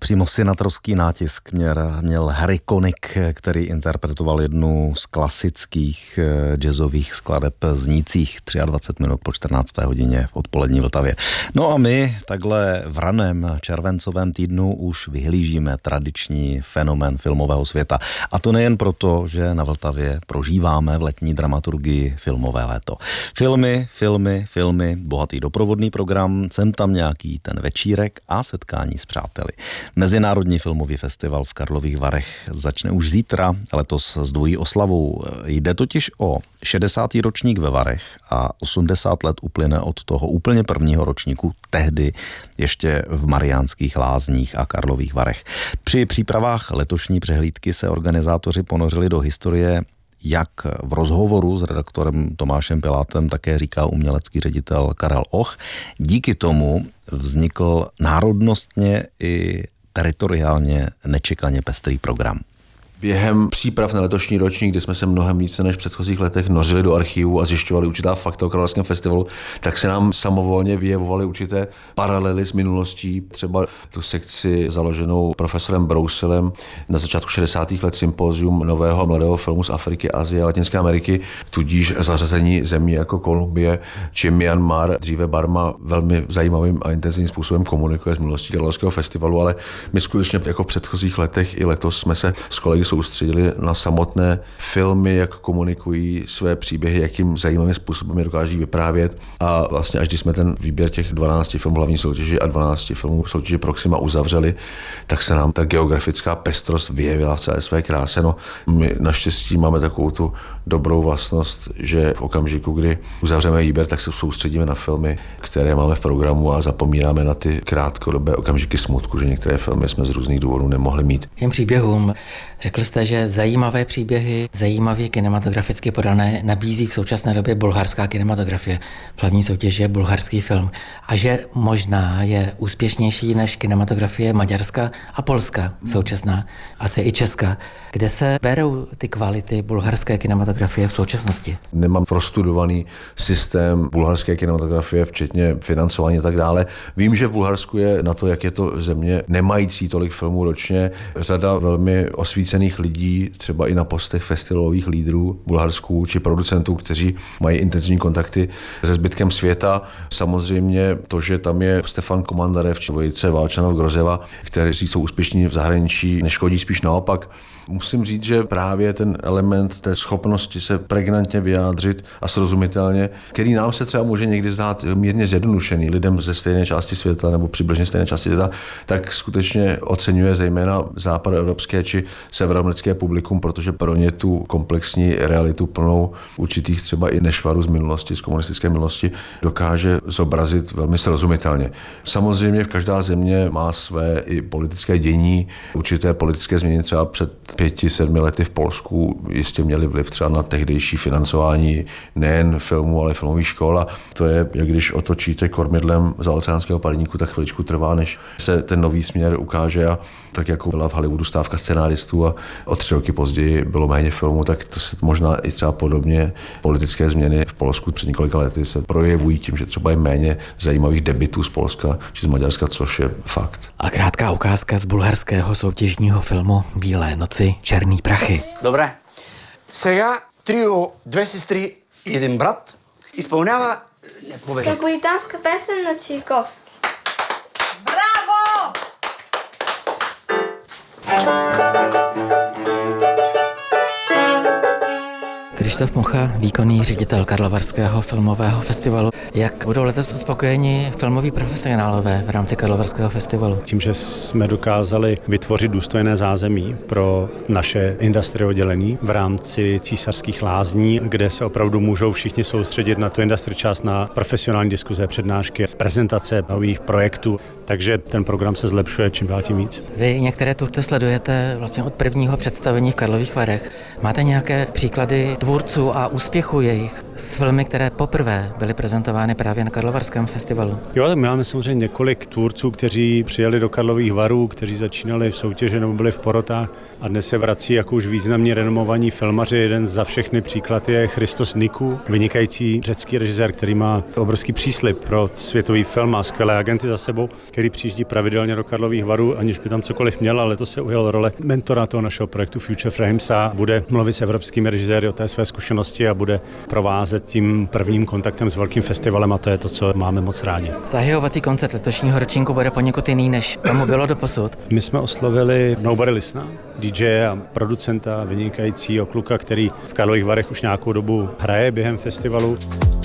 Přímo sinatrovský nátisk měl Harry Connick, který interpretoval jednu z klasických jazzových skladeb znících 23 minut po 14. hodině v odpolední Vltavě. No a my takhle v raném červencovém týdnu už vyhlížíme tradiční fenomén filmového světa. A to nejen proto, že na Vltavě prožíváme v letní dramaturgii filmové léto. Filmy, bohatý doprovodný program, sem tam nějaký ten večírek a setkání s přáteli. Mezinárodní filmový festival v Karlových Varech začne už zítra, letos s dvojí oslavou. Jde totiž o 60. ročník ve Varech a 80 let uplyne od toho úplně prvního ročníku, tehdy ještě v Mariánských Lázních a Karlových Varech. Při přípravách letošní přehlídky se organizátoři ponořili do historie, jak v rozhovoru s redaktorem Tomášem Pilátem také říká umělecký ředitel Karel Och. Díky tomu vznikl národnostně i teritoriálně nečekaně pestrý program. Během příprav na letošní ročník, kdy jsme se mnohem více než v předchozích letech nořili do archivu a zjišťovali určitá fakta o Karlovarském festivalu, tak se nám samovolně vyjevovaly určité paralely s minulostí. Třeba tu sekci založenou profesorem Brousilem na začátku 60. let sympózium nového a mladého filmu z Afriky, Asie a Latinské Ameriky, tudíž zařazení zemí jako Kolumbie či Myanmar, dříve Barma, velmi zajímavým a intenzivním způsobem komunikuje s minulostí Karlovarského festivalu, ale my skutečně jako v předchozích letech i letos jsme se s kolegy soustředili na samotné filmy, jak komunikují své příběhy, jakým zajímavým způsobem je dokáží vyprávět. A vlastně až když jsme ten výběr těch 12 filmů hlavní soutěži a 12 filmů soutěži Proxima uzavřeli, tak se nám ta geografická pestrost vyjevila v celé své kráse. No, my naštěstí máme takovou tu dobrou vlastnost, že v okamžiku, kdy uzavřeme výběr, tak se soustředíme na filmy, které máme v programu a zapomínáme na ty krátkodobé okamžiky smutku, že některé filmy jsme z různých důvodů nemohli mít. Těm příběhům řekl jste, že zajímavé příběhy, zajímavě kinematograficky podané nabízí v současné době bulharská kinematografie. V hlavní soutěži je bulharský film. A že možná je úspěšnější než kinematografie maďarská a polská současná, asi i česká. Kde se berou ty kvality bulharské kinematografie v současnosti? Nemám prostudovaný systém bulharské kinematografie, včetně financování a tak dále. Vím, že v Bulharsku je na to, jak je to země nemající tolik filmů ročně, řada velmi osvícených lidí, třeba i na postech festivalových lídrů Bulharsku či producentů, kteří mají intenzivní kontakty se zbytkem světa. Samozřejmě to, že tam je Stefan Komandarev či Vojce Válčanov Grozeva, kteří jsou úspěšní v zahraničí, neškodí, spíš naopak. Musím říct, že právě ten element té schopnosti se pregnantně vyjádřit a srozumitelně, který nám se třeba může někdy zdát mírně zjednodušený lidem ze stejné části světa nebo přibližně stejné části světa, tak skutečně oceňuje zejména západoevropské či severoamerické publikum, protože pro ně tu komplexní realitu plnou určitých třeba i nešvarů z minulosti, z komunistické minulosti, dokáže zobrazit velmi srozumitelně. Samozřejmě každá země má své i politické dění, určité politické změny třeba před 5-7 lety v Polsku jistě měli vliv třeba na tehdejší financování nejen filmů, ale filmových škol. A to je, jak když otočíte kormidlem za oceánského parníku, tak chviličku trvá, než se ten nový směr ukáže. A tak jako byla v Hollywoodu stávka scenáristů a o 3 roky později bylo méně filmů, tak to se možná i třeba podobně politické změny v Polsku před několika lety se projevují tím, že třeba je méně zajímavých debitů z Polska či z Maďarska, což je fakt. A krátká ukázka z bulharského soutěžního filmu Bílé noci, černý prachy. Добре. Сега трио Две сестри и един брат изпълнява Наполитанска песен на Чайковски. Браво! Krištof Mucha, výkonný ředitel Karlovarského filmového festivalu. Jak budou letos uspokojeni filmoví profesionálové v rámci Karlovarského festivalu? Tím, že jsme dokázali vytvořit důstojné zázemí pro naše industry oddělení v rámci Císařských lázní, kde se opravdu můžou všichni soustředit na tu industry část, na profesionální diskuze, přednášky, prezentace nových projektů. Takže ten program se zlepšuje čím dál tím víc. Vy některé turty sledujete vlastně od prvního představení v Karlových Varech. Máte nějaké příklady tvůrců tvůrců a úspěchu jejich s filmy, které poprvé byly prezentovány právě na Karlovarském festivalu? Jo, tak my máme samozřejmě několik tvůrců, kteří přijeli do Karlových Varů, kteří začínali v soutěži nebo byli v porotách a dnes se vrací jako už významně renomovaní filmaři. Jeden za všechny příklad je Christos Nikou, vynikající řecký režisér, který má obrovský příslib pro světový film a skvělé agenty za sebou, který přijíždí pravidelně do Karlových Varů, aniž by tam cokoliv měl, ale to se ujal role mentora toho našeho projektu Future Frames a bude mluvit s evropskými režiséry o té své zkušenosti a bude provázet tím prvním kontaktem s velkým festivalem a to je to, co máme moc rádi. Zahajovací koncert letošního ročníku bude poněkud jiný, než tomu bylo doposud. My jsme oslovili Nobody Lisna, DJ a producenta, vynikajícího kluka, který v Karlových Varech už nějakou dobu hraje během festivalu.